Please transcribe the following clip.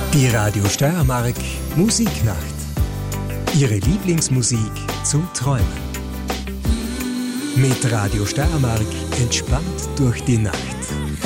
Die Radio Steiermark Musiknacht. Ihre Lieblingsmusik zum Träumen. Mit Radio Steiermark entspannt durch die Nacht.